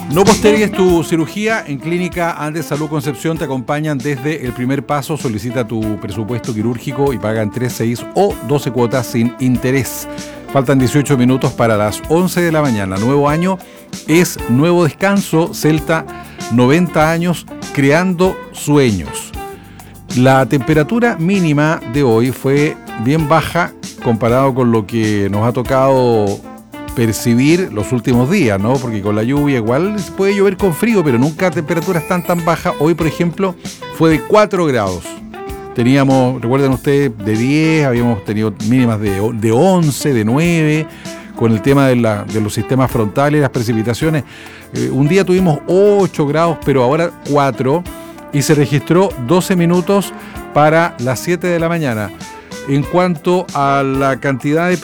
No postergues tu cirugía. En Clínica Andes Salud Concepción te acompañan desde el primer paso. Solicita tu presupuesto quirúrgico y paga en 3, 6 o 12 cuotas sin interés. Faltan 18 minutos para las 11 de la mañana. Nuevo año es nuevo descanso. Celta, 90 años, creando sueños. La temperatura mínima de hoy fue bien baja comparado con lo que nos ha tocado percibir los últimos días, ¿no? Porque con la lluvia igual puede llover con frío, pero nunca temperaturas tan bajas. Hoy, por ejemplo, fue de 4 grados. Teníamos, recuerden ustedes, de 10, habíamos tenido mínimas de 11, de 9, con el tema de los sistemas frontales, las precipitaciones. Un día tuvimos 8 grados, pero ahora 4, y se registró 12 minutos para las 7 de la mañana. En cuanto a la cantidad de